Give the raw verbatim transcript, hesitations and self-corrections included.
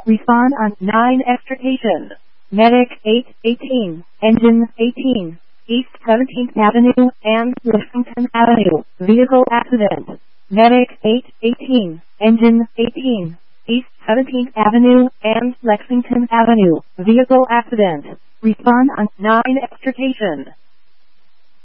Respond on nine extrication. Medic eight eighteen, engine eighteen, East seventeenth Avenue and Lexington Avenue, vehicle accident. Medic eight eighteen, engine eighteen, East seventeenth Avenue and Lexington Avenue, vehicle accident. Respond on nine extrication.